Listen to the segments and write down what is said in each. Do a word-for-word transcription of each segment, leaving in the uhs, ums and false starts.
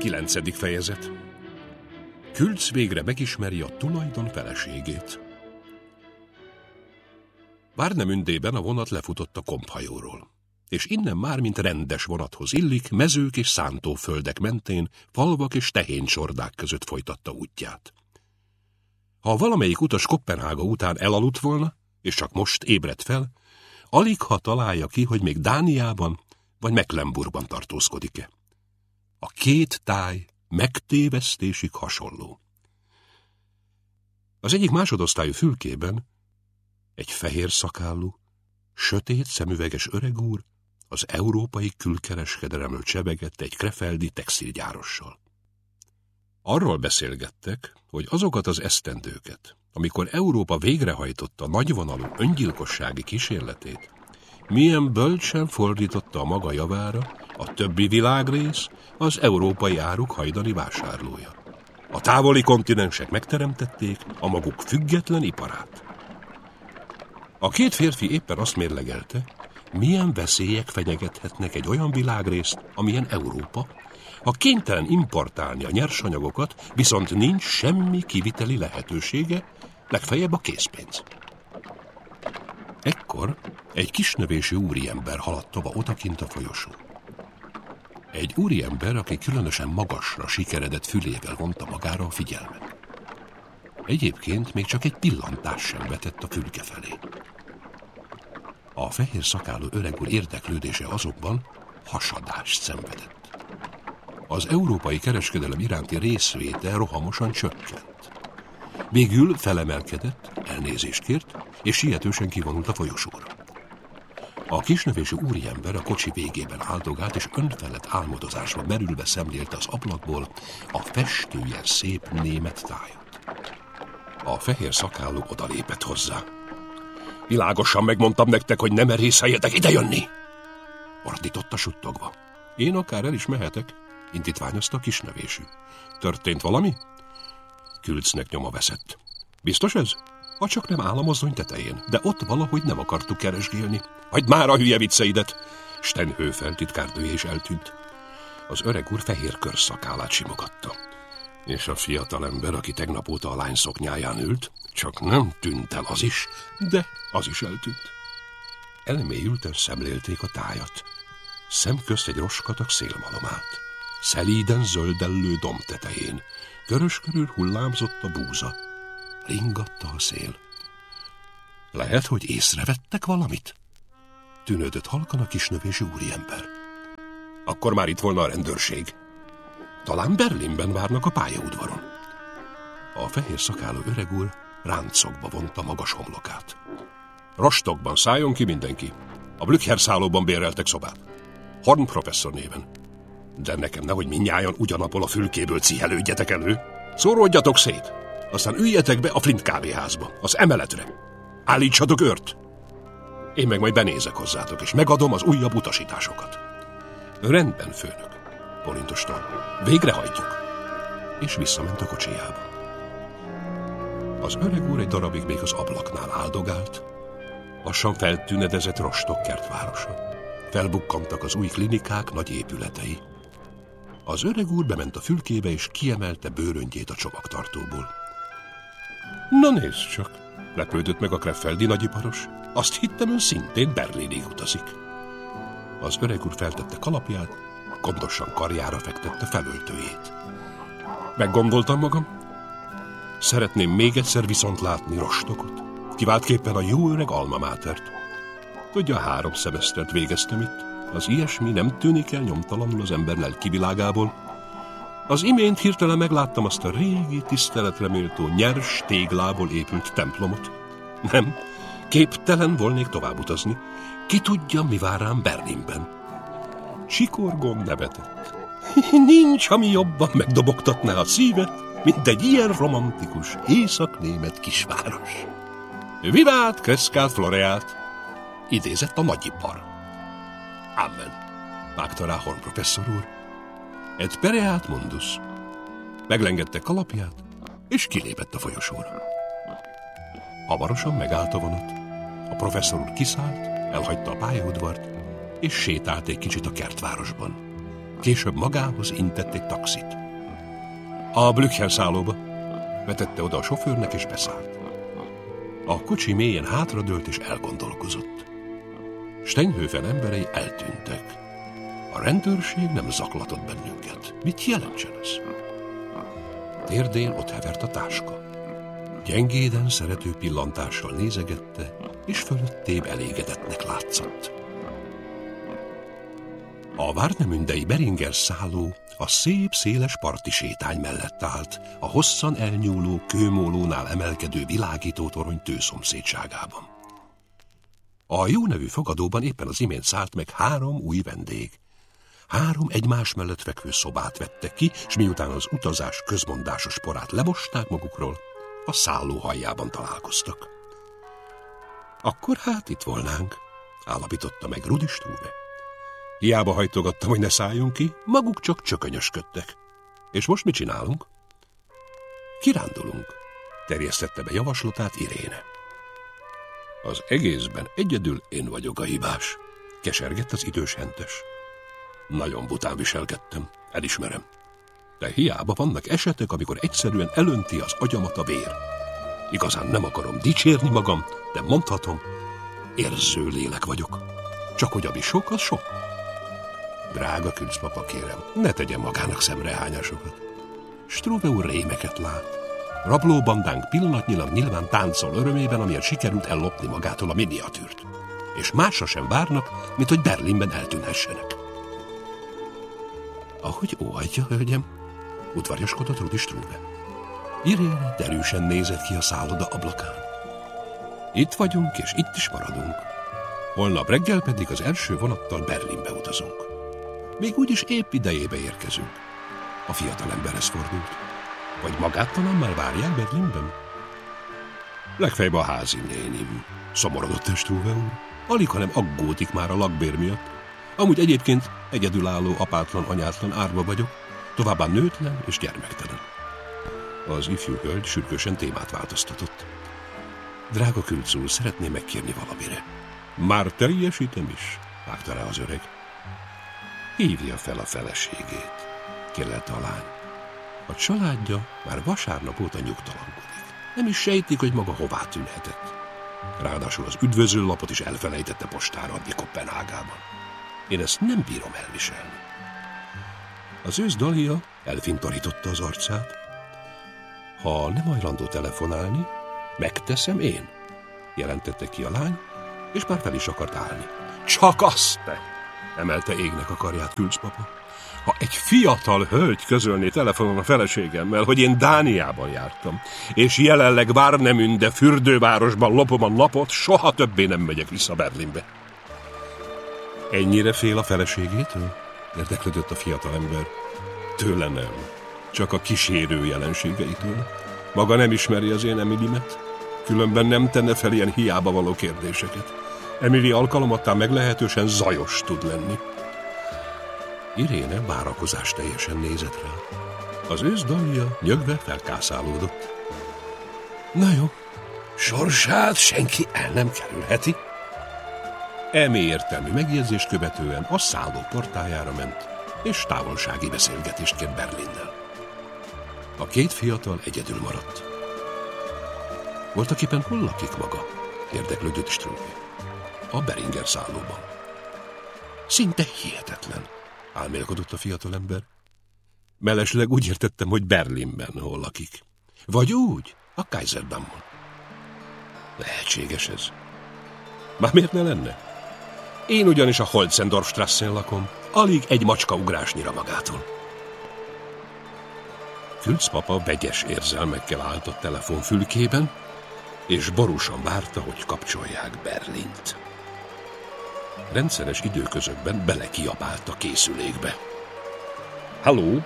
Kilencedik fejezet. Külc végre megismeri a tulajdon feleségét. Várnemündében a vonat lefutott a komphajóról, és innen már, mint rendes vonathoz illik, mezők és szántóföldek mentén, falvak és tehéncsordák között folytatta útját. Ha valamelyik utas Koppenhága után elaludt volna, és csak most ébredt fel, alig ha találja ki, hogy még Dániában vagy Mecklenburgban tartózkodik-e. A két táj megtévesztésig hasonló. Az egyik másodosztályú fülkében egy fehér szakállú, sötét szemüveges öregúr az európai külkereskedelemről csevegett egy krefeldi textilgyárossal. Arról beszélgettek, hogy azokat az esztendőket, amikor Európa végrehajtotta nagyvonalú öngyilkossági kísérletét, milyen bölcsen fordította a maga javára a többi világrész az európai áruk hajdani vásárlója. A távoli kontinensek megteremtették a maguk független iparát. A két férfi éppen azt mérlegelte, milyen veszélyek fenyegethetnek egy olyan világrészt, amilyen Európa, ha kénytelen importálni a nyersanyagokat, viszont nincs semmi kiviteli lehetősége, legfeljebb a készpénz. Ekkor egy kisnövésű úriember haladt tovább odakint a folyosón. Egy úriember, aki különösen magasra sikeredett fülével vonta magára a figyelmet. Egyébként még csak egy pillantás sem vetett a fülke felé. A fehér szakálú öreg úr érdeklődése azokban hasadást szenvedett. Az európai kereskedelem iránti részvétel rohamosan csökkent. Végül felemelkedett, elnézést kért, és sietősen kivonult a folyosóra. A kisnövésű úriember a kocsi végében áldogált, és önfelett álmodozásba merülve szemlélte az ablakból a festően szép német tájat. A fehér szakállú odalépett hozzá. Világosan megmondtam nektek, hogy nem merészeljetek idejönni! Ordította suttogva. Én akár el is mehetek, indítványozta a kisnövésű. Történt valami? Külcnek nyoma veszett. Biztos ez? Ha csak nem áll a mozdony tetején, de ott valahogy nem akartuk keresgélni. Hagyd már a hülye vicceidet! Stenhöfel titkárdője is eltűnt. Az öreg úr fehér körszakálát simogatta. És a fiatalember, aki tegnap óta a lány szoknyáján ült, csak nem tűnt el az is, de az is eltűnt. Elmélyülten szemlélték a tájat. Szemközt egy roskadag szélmalom állt. Szelíden zöldellő domb tetején. Körös körül hullámzott a búza. Ringatta a szél. Lehet, hogy észrevettek valamit? Tűnődött halkan a kisnövésű úriember. Akkor már itt volna a rendőrség. Talán Berlinben várnak a pályaudvaron. A fehér szakálú öreg úr ráncokba vonta magas homlokát. Rostokban szálljon ki mindenki. A Blücher szállóban béreltek szobát. Horn professzor néven. De nekem nehogy mindnyájan ugyanabból a fülkéből cihelődjetek elő. Szóródjatok szét, aztán üljetek be a Flint kávéházba, az emeletre. Állítsatok őrt. Én meg majd benézek hozzátok, és megadom az újabb utasításokat. Rendben, főnök, bolintostan. Végrehajtjuk. És visszament a kocsijába. Az öreg úr egy darabig még az ablaknál áldogált. Lassan feltűnedezett Rostock kertvárosa. Felbukkantak az új klinikák nagy épületei. Az öreg úr bement a fülkébe, és kiemelte bőröngyét a csomagtartóból. Na nézd csak, lepődött meg a krefeldi nagyiparos. Azt hittem, ön szintén Berlinig utazik. Az öreg úr feltette kalapját, gondosan karjára fektette felöltőjét. Meggondoltam magam. Szeretném még egyszer viszont látni Rostockot, kiváltképpen a jó öreg alma mátert. Tudja, három szemesztert végeztem itt. Az ilyesmi nem tűnik el nyomtalanul az ember lelkivilágából. Az imént hirtelen megláttam azt a régi, tiszteletre méltó nyers téglából épült templomot. Nem, képtelen volnék tovább utazni. Ki tudja, mi vár rám Berlinben. Csikorgón nevetett. Nincs, ami jobban megdobogtatná a szívet, mint egy ilyen romantikus észak-német kisváros. Vivát, Kreszkát, Floreát! Idézett a nagyipar. Amen, vágta rá Horn professzor úr. Et pereat mundus. Meglengette kalapját, és kilépett a folyosóra. Hamarosan megállt a vonat. A professzor úr kiszállt, elhagyta a pályaudvart, és sétált egy kicsit a kertvárosban. Később magához intett egy taxit. A Blücher szállóba vetette oda a sofőrnek, és beszállt. A kocsi mélyen hátradőlt és elgondolkozott. Steinhöfen emberei eltűntek. A rendőrség nem zaklatott bennünket. Mit jelentsen ez? Térdén ott hevert a táska. Gyengéden, szerető pillantással nézegette, és fölöttébb elégedettnek látszott. A Warnemündei Beringer szálló a szép, széles parti sétány mellett állt, a hosszan elnyúló kőmólónál emelkedő világító torony tőszomszédságában. A jó nevű fogadóban éppen az imént szállt meg három új vendég. Három egymás mellett fekvő szobát vettek ki, s miután az utazás közmondásos porát lemosták magukról, a szálló aljában találkoztak. Akkor hát itt volnánk, állapította meg Rudi Struve. Hiába hajtogattam, hogy ne szálljunk ki, maguk csak csökönyösködtek. És most mit csinálunk? Kirándulunk, terjesztette be javaslatát Iréne. Az egészben egyedül én vagyok a hibás, kesergett az idős hentes. Nagyon bután viselkedtem, elismerem. De hiába vannak esetek, amikor egyszerűen elönti az agyamat a vér. Igazán nem akarom dicsérni magam, de mondhatom, érző lélek vagyok. Csak hogy ami sok, az sok. Drága Künzpapa, kérem, ne tegyen magának szemrehányásokat. Struve úr rémeket lát. Rablóbandánk pillanatnyilag nyilván táncol örömében, amiért sikerült ellopni magától a miniatűrt. És másra sem várnak, mint hogy Berlinben eltűnhessenek. Ahogy óhajtja, hölgyem, udvariaskodott Rudi Struve. Iréne derűsen nézett ki a szálloda ablakán. Itt vagyunk, és itt is maradunk. Holnap reggel pedig az első vonattal Berlinbe utazunk. Még úgyis épp idejébe érkezünk. A fiatalemberhez fordult. Vagy magát talán már várják Berlinben? Legfeljebb a házi nénim, szomorodott Struve úr. Alig, hanem aggódik már a lakbér miatt. Amúgy egyébként egyedülálló, apátlan, anyátlan árva vagyok, továbbá nőtlen és gyermektelen. Az ifjú hölgy sürgősen témát változtatott. Drága Künz úr, szeretném megkérni valamire. Már teljesítem is, vágta rá az öreg. Hívja fel a feleségét, kérlelte a lány. A családja már vasárnap óta nyugtalankodik. Nem is sejtik, hogy maga hová tűnhetett. Ráadásul az üdvözőlapot is elfelejtette postára adni Koppenhágában. Én ezt nem bírom elviselni. Az ősz Dahlia elfintorította az arcát. Ha nem hajlandó telefonálni, megteszem én, jelentette ki a lány, és már fel is akart állni. Csak azt te! Emelte égnek a karját Künzpapa. Ha egy fiatal hölgy közölné telefonon a feleségemmel, hogy én Dániában jártam, és jelenleg Warnemünde fürdővárosban lopom a napot, soha többé nem megyek vissza Berlinbe. Ennyire fél a feleségétől? Érdeklődött a fiatalember. Tőle nem, csak a kísérő jelenségeitől. Maga nem ismeri az én Emilimet, különben nem tenne fel ilyen hiába való kérdéseket. Emily alkalomattán meglehetősen zajos tud lenni. Iréne várakozás teljesen nézett rá. Az ősz Dahlia nyögve felkászálódott. Na jó, sorsát senki el nem kerülheti. Eme értelmű megjegyzést követően a szálló portájára ment, és távolsági beszélgetést kért Berlinnel. A két fiatal egyedül maradt. Voltaképpen hol lakik maga? Érdeklődött Struve. A Beringer szállóban. Szinte hihetetlen, álmélkodott a fiatalember. Mellesleg úgy értettem, hogy Berlinben hol lakik. Vagy úgy, a Kaiserdammon. Lehetséges ez. Már miért ne lenne? Én ugyanis a Holzendorfstrassen lakom, alig egy macskaugrásnyira magától. Künzpapa vegyes érzelmekkel állt a telefonfülkében, és borúsan várta, hogy kapcsolják Berlint. Rendszeres időközökben belekiabált a készülékbe. Halló?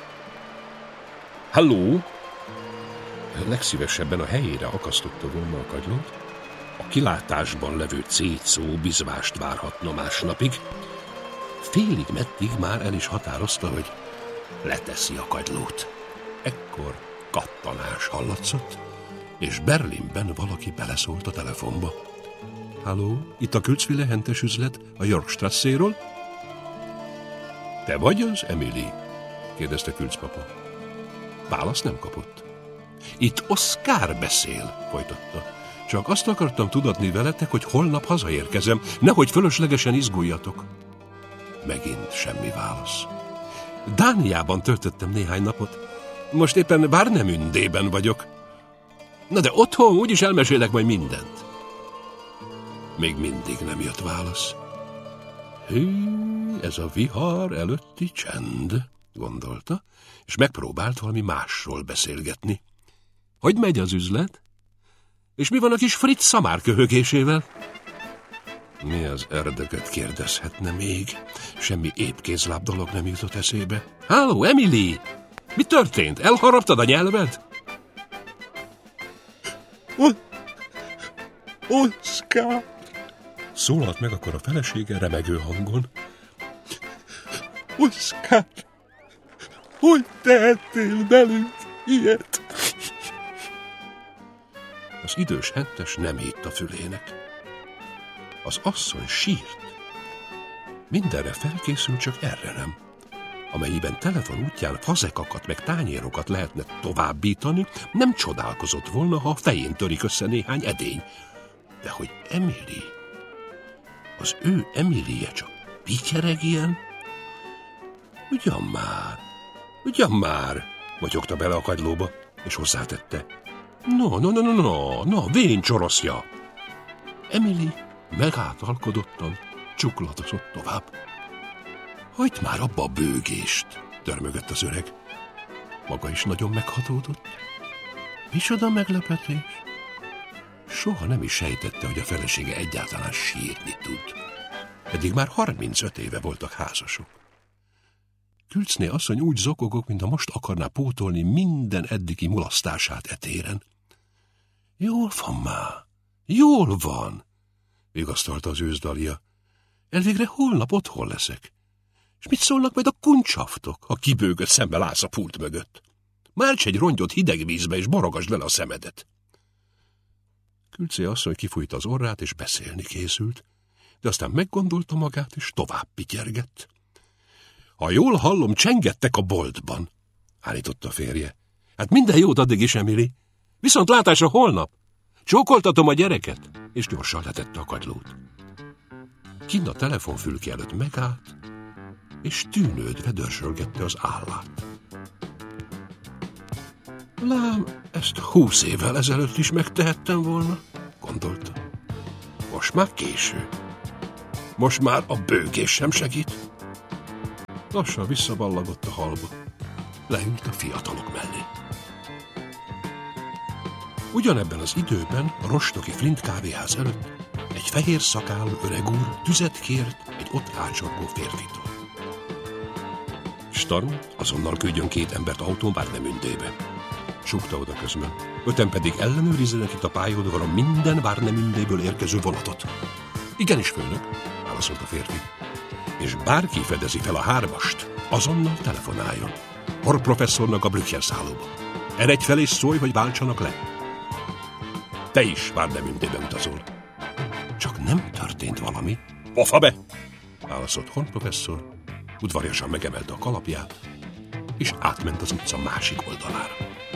Halló? Legszívesebben a helyére akasztotta volna a kagylót. A kilátásban levő cétszó bizvást várhatna másnapig. Félig meddig már el is határozta, hogy leteszi a kagylót. Ekkor kattanás hallatszott, és Berlinben valaki beleszólt a telefonba. Halló, itt a Künzwille hentes üzlet a Yorkstrasséről? Te vagy az, Emily? kérdezte Külc papa. Választ nem kapott. Itt Oszkár beszél, folytatta. Csak azt akartam tudatni veletek, hogy holnap hazaérkezem, nehogy fölöslegesen izguljatok. Megint semmi válasz. Dániában töltöttem néhány napot. Most éppen Warnemündében vagyok. Na de otthon úgyis elmesélek majd mindent. Még mindig nem jött válasz. Hű, ez a vihar előtti csend, gondolta, és megpróbált valami másról beszélgetni. Hogy megy az üzlet? És mi van a kis Fritz szamár köhögésével? Mi az ördögöt kérdezhetne még? Semmi épkézláb dolog nem jutott eszébe. Halló, Emily! Mi történt? Elharaptad a nyelved? Oszkár! Szólalt meg akkor a felesége remegő hangon. Oszkár! Hogy tehettél velünk ilyet? Az idős hentes nem hitt a fülének. Az asszony sírt. Mindenre felkészült, csak erre nem. Amennyiben telefon útján fazekakat meg tányérokat lehetne továbbítani, nem csodálkozott volna, ha a fején törik össze néhány edény. De hogy Emily, az ő Emilie csak pityereg ilyen? Ugyan már, ugyan már, motyogta bele a kagylóba, és hozzátette. No, no, no, no, no, no, vén csoroszja. Emily megáltalkodottan csuklatozott tovább. Hagyd már abba a bőgést, törmögött az öreg. Maga is nagyon meghatódott. Micsoda meglepetés? Soha nem is sejtette, hogy a felesége egyáltalán sírni tud. Eddig már harmincöt éve voltak házasok. Külcné asszony úgy zokogok, mintha most akarná pótolni minden eddigi mulasztását etéren. Jól van már, jól van, vigasztalta az őszdalia. Elvégre holnap otthon leszek. És mit szólnak majd a kuncsaftok, ha kibőgött szemmel állsz a pult mögött? Márts egy rongyot hideg vízbe, és borogasd vele a szemedet. Külcé asszony kifújta az orrát, és beszélni készült, de aztán meggondolta magát, és tovább pityergett. Ha jól hallom, csengettek a boltban, állította a férje. Hát minden jót addig is, Emily. Viszont látásra holnap. Csókoltatom a gyereket, és gyorsan letette a kagylót. Kinn a telefonfülke előtt megállt, és tűnődve dörzsölgette az állát. Lám, ezt húsz évvel ezelőtt is megtehettem volna, gondolta. Most már késő. Most már a bőgés sem segít. Lassan visszaballagott a halba. Leült a fiatalok mellé. Ugyanebben az időben a rostoki Flint kávéház előtt egy fehér szakálú öreg úr tüzet kért egy ott ácsorgó férfitól. Storm, azonnal küldjön két embert autón Warnemündébe. Súgta oda közben. Öten pedig ellenőrizzenek itt a pályaudvaron minden Warnemündéből érkező vonatot. Igenis, főnök, válaszolt a férfi. És bárki fedezi fel a hármast, azonnal telefonáljon. Hor professzornak a Blücher szállóba. Eredj fel és szólj, hogy váltsanak le. Te is Warnemündébe utazol. Csak nem történt valami. Pofa be! Válaszolt Horn professzor, udvariasan megemelte a kalapját, és átment az utca másik oldalára.